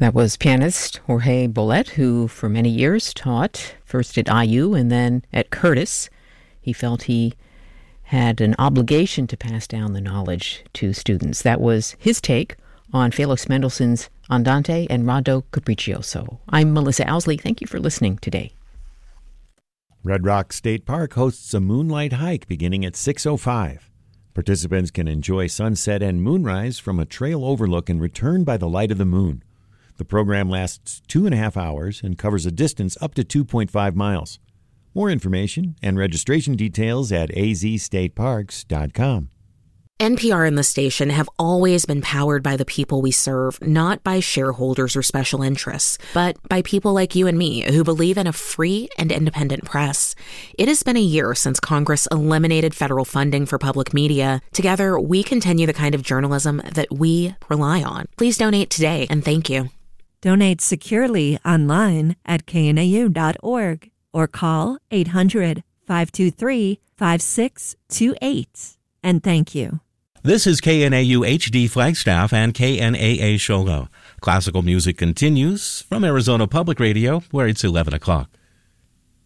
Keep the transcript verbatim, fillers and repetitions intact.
That was pianist Jorge Bolet, who for many years taught first at I U and then at Curtis. He felt he had an obligation to pass down the knowledge to students. That was his take on Felix Mendelssohn's Andante and Rondo Capriccioso. I'm Melissa Owsley. Thank you for listening today. Red Rock State Park hosts a moonlight hike beginning at six oh five. Participants can enjoy sunset and moonrise from a trail overlook and return by the light of the moon. The program lasts two and a half hours and covers a distance up to two point five miles. More information and registration details at a z state parks dot com. N P R and the station have always been powered by the people we serve, not by shareholders or special interests, but by people like you and me who believe in a free and independent press. It has been a year since Congress eliminated federal funding for public media. Together, we continue the kind of journalism that we rely on. Please donate today, and thank you. Donate securely online at k n a u dot org or call eight hundred, five two three, five six two eight. And thank you. This is K N A U H D Flagstaff and K N A A Shogo. Classical music continues from Arizona Public Radio, where it's eleven o'clock.